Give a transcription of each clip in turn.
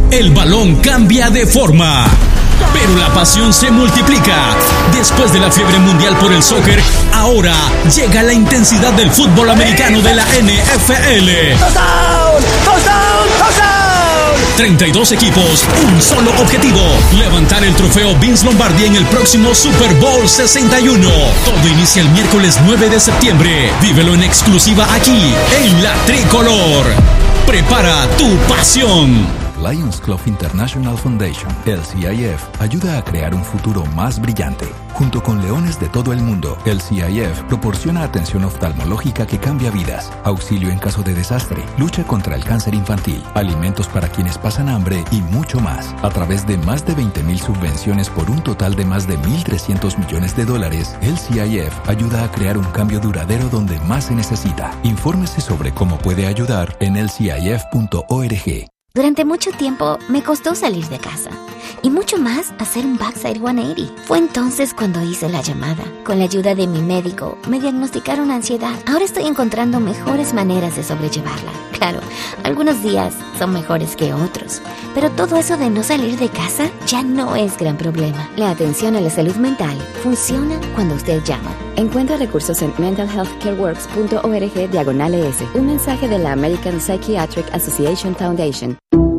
El balón cambia de forma, pero la pasión se multiplica. Después de la fiebre mundial por el soccer, ahora llega la intensidad del fútbol americano de la NFL. ¡Touchdown! ¡Touchdown! ¡Touchdown! 32 equipos, un solo objetivo: levantar el trofeo Vince Lombardi en el próximo Super Bowl 61. Todo inicia el miércoles 9 de septiembre. Vívelo en exclusiva aquí, en La Tricolor. Prepara tu pasión. Lions Club International Foundation, LCIF, ayuda a crear un futuro más brillante. Junto con leones de todo el mundo, LCIF proporciona atención oftalmológica que cambia vidas, auxilio en caso de desastre, lucha contra el cáncer infantil, alimentos para quienes pasan hambre y mucho más. A través de más de 20,000 subvenciones por un total de más de $1,300 millones, LCIF ayuda a crear un cambio duradero donde más se necesita. Infórmese sobre cómo puede ayudar en lcif.org. Durante mucho tiempo me costó salir de casa y mucho más hacer un backside 180. Fue entonces cuando hice la llamada. Con la ayuda de mi médico me diagnosticaron ansiedad. Ahora estoy encontrando mejores maneras de sobrellevarla. Claro, algunos días son mejores que otros, pero todo eso de no salir de casa ya no es gran problema. La atención a la salud mental funciona cuando usted llama. Encuentra recursos en mentalhealthcareworks.org/ES. Un mensaje de la American Psychiatric Association Foundation.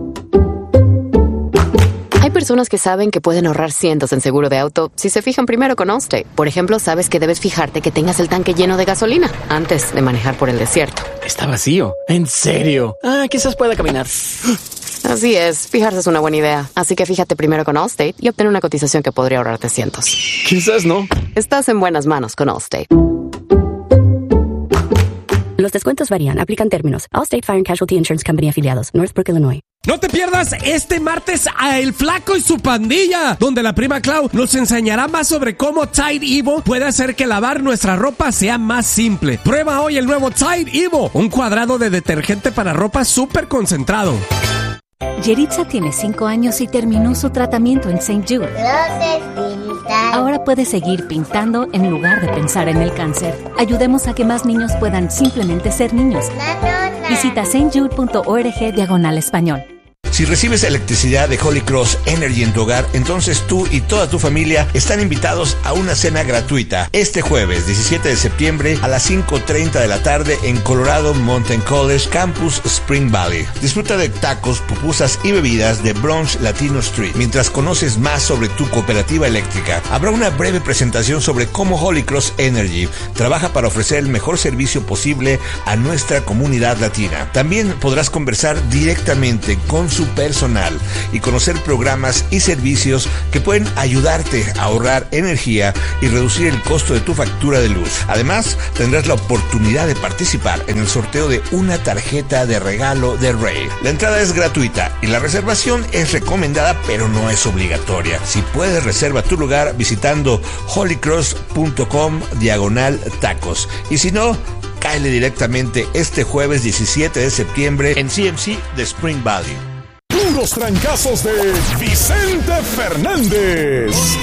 Hay personas que saben que pueden ahorrar cientos en seguro de auto si se fijan primero con Allstate. Por ejemplo, sabes que debes fijarte que tengas el tanque lleno de gasolina antes de manejar por el desierto. Está vacío. ¿En serio? Quizás pueda caminar. Así es, fijarse es una buena idea. Así que fíjate primero con Allstate y obtén una cotización que podría ahorrarte cientos. Quizás no. Estás en buenas manos con Allstate. Los descuentos varían. Aplican términos. Allstate Fire and Casualty Insurance Company afiliados. Northbrook, Illinois. No te pierdas este martes a El Flaco y su pandilla, donde la prima Clau nos enseñará más sobre cómo Tide Evo puede hacer que lavar nuestra ropa sea más simple. Prueba hoy el nuevo Tide Evo, un cuadrado de detergente para ropa súper concentrado. Yeritza tiene 5 años y terminó su tratamiento en St. Jude. Ahora puede seguir pintando en lugar de pensar en el cáncer. Ayudemos a que más niños puedan simplemente ser niños. Visita stjude.org/español. Si recibes electricidad de Holy Cross Energy en tu hogar, entonces tú y toda tu familia están invitados a una cena gratuita este jueves 17 de septiembre a las 5:30 de la tarde en Colorado Mountain College Campus Spring Valley. Disfruta de tacos, pupusas y bebidas de Brunch Latino Street. Mientras conoces más sobre tu cooperativa eléctrica, habrá una breve presentación sobre cómo Holy Cross Energy trabaja para ofrecer el mejor servicio posible a nuestra comunidad latina. También podrás conversar directamente con su personal y conocer programas y servicios que pueden ayudarte a ahorrar energía y reducir el costo de tu factura de luz. Además, tendrás la oportunidad de participar en el sorteo de una tarjeta de regalo de Ray. La entrada es gratuita y la reservación es recomendada, pero no es obligatoria. Si puedes, reserva tu lugar visitando holycross.com/tacos. Y si no, cáele directamente este jueves 17 de septiembre en CMC de Spring Valley. Los trancazos de Vicente Fernández.